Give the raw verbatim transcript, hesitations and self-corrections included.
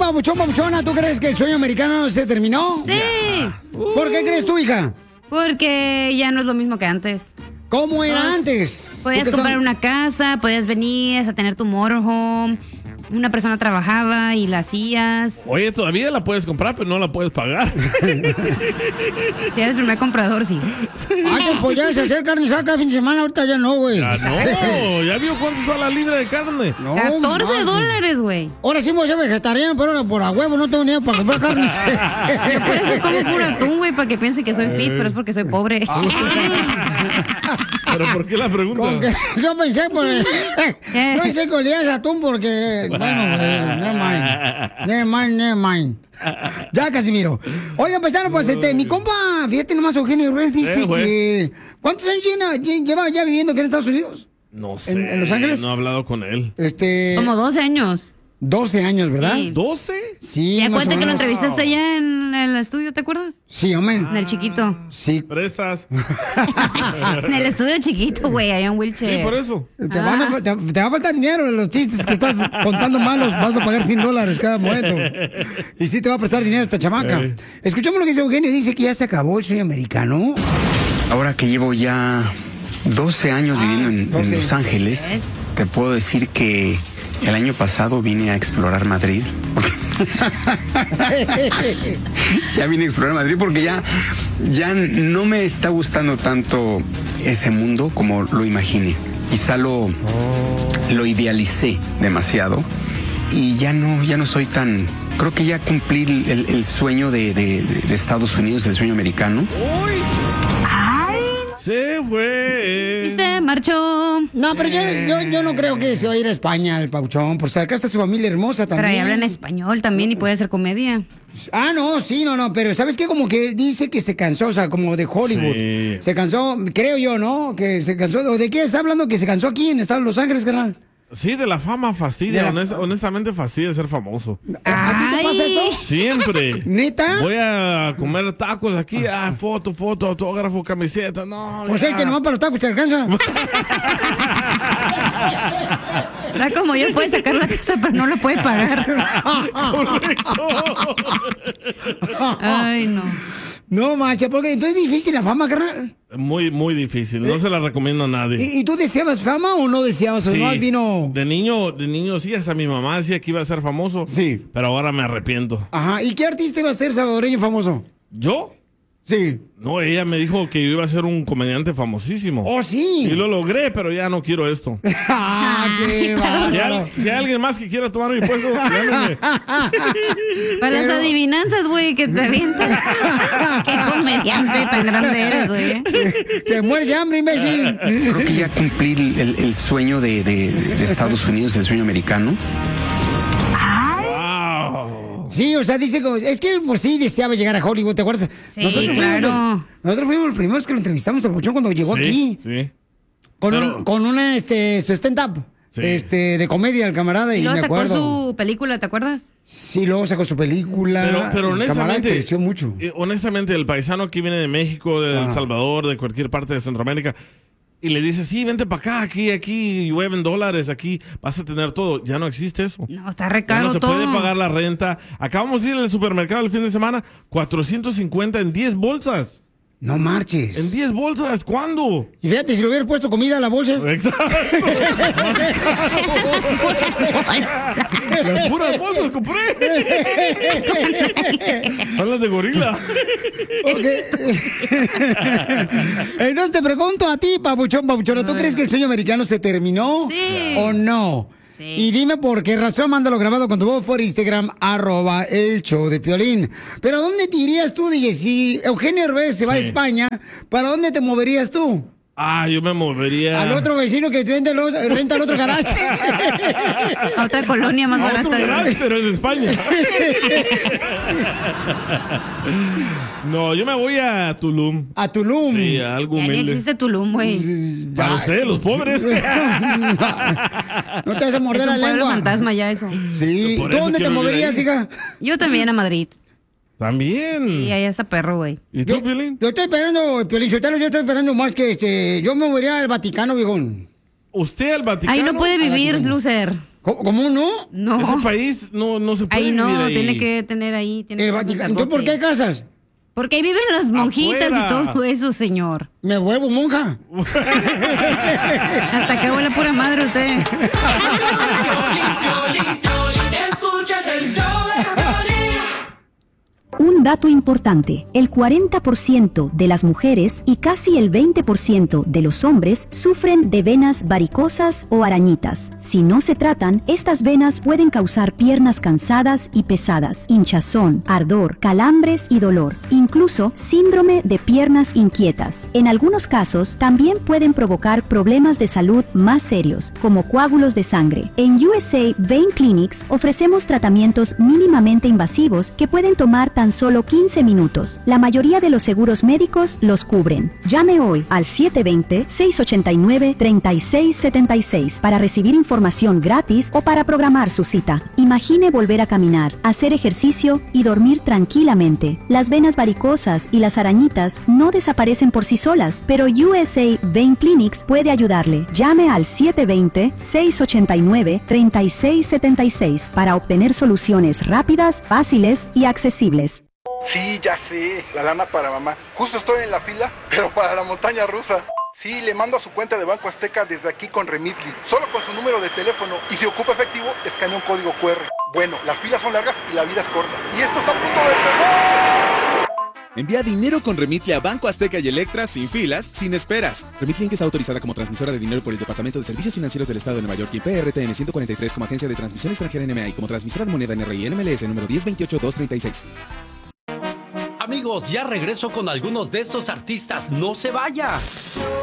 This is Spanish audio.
papuchón, papuchona, ¿tú crees que el sueño americano se terminó? Sí. ¿Por qué crees tú, hija? Porque ya no es lo mismo que antes. ¿Cómo era No. antes? Podías ¿Tú qué comprar estás- una casa, podías venir a tener tu motorhome. Una persona trabajaba y la hacías. Oye, todavía la puedes comprar, pero no la puedes pagar. Si eres primer comprador, sí. Antes podías hacer carne saca fin de semana, ahorita ya no, güey. Ya no, ¿ya vio cuánto está la libra de carne? No, catorce manches. dólares, güey. Ahora sí voy a ser vegetariano, pero ahora por a huevo no tengo ni para comprar carne. Por eso como puro atún, güey, para que piense que soy fit, pero es porque soy pobre. ¿Pero por qué la pregunta? Como que yo pensé por el... Yo pensé que olías atún porque... Bueno, güey, never mind. Never mind, never mind. Ya, Casimiro. Oiga, paisano, pues este, mi compa, fíjate nomás, Eugenio Reyes dice Eh, güey. que... ¿Cuántos años llena- lle- lleva ya viviendo aquí en Estados Unidos? No sé. ¿En- en Los Ángeles? No he hablado con él. Este... Como doce años. doce años, ¿verdad? Sí. ¿doce? Sí, Y más o acuérdate que lo menos. entrevistaste allá en el estudio, ¿te acuerdas? Sí, hombre. En el chiquito. Sí. ¿Prestas? En el estudio chiquito, güey, allá en wheelchair. Sí, por eso. Te, van a- te, te va a faltar dinero de los chistes que estás contando malos. Vas a pagar cien dólares cada momento. Y sí te va a prestar dinero esta chamaca. Eh. Escuchamos lo que dice Eugenio. Dice que ya se acabó el sueño americano. Ahora que llevo ya doce años viviendo en, en doce. Los Ángeles, te puedo decir que el año pasado vine a explorar Madrid. Ya vine a explorar Madrid porque ya, ya no me está gustando tanto ese mundo como lo imaginé. Quizá lo, lo idealicé demasiado y ya no, ya no soy tan... Creo que ya cumplí el, el sueño de, de- de Estados Unidos, el sueño americano. ¡Uy! Se fue. Y se marchó. No, pero yo, yo, yo no creo que se va a ir a España el pauchón. Por si acá está su familia hermosa Pero también. ahí hablan español también y puede hacer comedia. Ah, no, sí, no, no, pero ¿sabes qué? Como que dice que se cansó, o sea, como de Hollywood. Sí. Se cansó, creo yo, ¿no? Que se cansó. ¿O de qué está hablando? Que se cansó aquí en Estados Los Ángeles, carnal. Sí, de la fama fastidia. De la- honest- honestamente fastidia ser famoso. ¿A ti te pasa Ay. eso? Siempre. ¿Neta? Voy a comer tacos aquí. Ah, foto, foto, autógrafo, camiseta. No, Pues ya. el que nomás para los tacos te alcanza. Da como yo puede sacar la casa, pero no la puede pagar. Ay, no. No, macha, porque entonces es difícil la fama, carnal. Muy, muy difícil. No se la recomiendo a nadie. ¿Y, y tú deseabas fama o no deseabas? ¿O Sí. no vino? De niño, de niño sí, hasta mi mamá decía que iba a ser famoso. Sí. Pero ahora me arrepiento. Ajá. ¿Y qué artista iba a ser salvadoreño famoso? ¿Yo? Sí. No, ella me dijo que yo iba a ser un comediante famosísimo. Oh, sí. Y lo logré, pero ya no quiero esto. ah, qué Si, bárbaro. al- si hay alguien más que quiera tomar mi puesto, llámeme. Para las Pero- adivinanzas, güey, que te avientas. Qué comediante tan grande eres, güey. Te mueres de hambre, imbécil. Creo que ya cumplí el, el sueño de, de- de Estados Unidos, el sueño americano. Wow. Sí, o sea, dice como, es que él pues sí deseaba llegar a Hollywood, ¿te acuerdas? Sí, fuimos claro. los- nosotros fuimos los primeros que lo entrevistamos a Puchón cuando llegó Sí, aquí. sí. Con, Pero- un, con una, este, su stand-up. Sí. Este, de comedia, el camarada, y, Y luego me sacó acuerdo. su película, ¿te acuerdas? Sí, luego sacó su película. Pero, pero El camarada honestamente, creció mucho. eh, honestamente, el paisano que viene de México, de El Ajá. Salvador, de cualquier parte de Centroamérica, y le dice, sí, vente para acá, aquí, aquí, llueven dólares, aquí vas a tener todo. Ya no existe eso. No, está re Ya caro no se todo. puede pagar la renta. Acabamos de ir al supermercado el fin de semana, cuatrocientos cincuenta en diez bolsas. No marches. En diez bolsas, ¿cuándo? Y fíjate, si le hubieras puesto comida a la bolsa. Exacto. Las puras bolsas compré. Son las de gorila. Ok. Entonces te pregunto a ti, papuchón, papuchona, ¿tú crees que el sueño americano se terminó? Sí. ¿O no? Sí. Y dime por qué razón, mándalo grabado con tu voz por Instagram, arroba el show de Piolín. Pero ¿dónde te irías tú, D J? Si Eugenio Herbés se va a Sí. España, ¿para dónde te moverías tú? Ah, yo me movería. Al otro vecino que renta el, otro- renta el otro garage. A otra colonia más A barata. otro garage, pero en España. No, yo me voy a Tulum. A Tulum. Sí, a algo Ya ni humilde. existe Tulum, güey. Para Ya. ustedes, los pobres. No te vas a Es morder un la pueblo lengua. fantasma ya eso. Sí. Por ¿Tú eso dónde te quiero vivir moverías, ahí. hija? Yo también a Madrid. También. Y ahí está perro, güey. ¿Y tú, Yo, Piolín? yo estoy esperando, Piolín Sotelo, yo estoy esperando más que este. Yo me movería al Vaticano, viejón. ¿Usted al Vaticano? Ahí no puede vivir, Vaticano. loser. ¿Cómo no? No. Ese país no, no se puede Ahí no, vivir ahí. tiene que tener ahí. Tiene El que ser Vaticano. sacerdote. ¿Entonces por qué casas? Porque ahí viven las monjitas Afuera. y todo eso, señor. Me vuelvo monja. Hasta que huele pura madre usted. Escuchas el show de Piolín. Un dato importante, el cuarenta por ciento de las mujeres y casi el veinte por ciento de los hombres sufren de venas varicosas o arañitas. Si no se tratan, estas venas pueden causar piernas cansadas y pesadas, hinchazón, ardor, calambres y dolor, incluso síndrome de piernas inquietas. En algunos casos, también pueden provocar problemas de salud más serios, como coágulos de sangre. En U S A Vein Clinics ofrecemos tratamientos mínimamente invasivos que pueden tomar tan solo quince minutos. La mayoría de los seguros médicos los cubren. Llame hoy al siete dos cero, seis ocho nueve, tres seis siete seis para recibir información gratis o para programar su cita. Imagine volver a caminar, hacer ejercicio y dormir tranquilamente. Las venas varicosas y las arañitas no desaparecen por sí solas, pero U S A Vein Clinics puede ayudarle. Llame al siete dos cero, seis ocho nueve, tres seis siete seis para obtener soluciones rápidas, fáciles y accesibles. Sí, ya sé, la lana para mamá. Justo estoy en la fila, pero para la montaña rusa. Sí, le mando a su cuenta de Banco Azteca desde aquí con Remitly, solo con su número de teléfono. Y si ocupa efectivo, escanea un código Q R. Bueno, las filas son largas y la vida es corta. Y esto está a punto de empezar. Envía dinero con Remitly a Banco Azteca y Electra sin filas, sin esperas. Remitly Inc está autorizada como transmisora de dinero por el Departamento de Servicios Financieros del Estado de Nueva York y P R T N ciento cuarenta y tres como agencia de transmisión extranjera N M A y como transmisora de moneda N R I N M L S número diez veintiocho dos treinta y seis. Amigos, ya regreso con algunos de estos artistas. ¡No se vaya!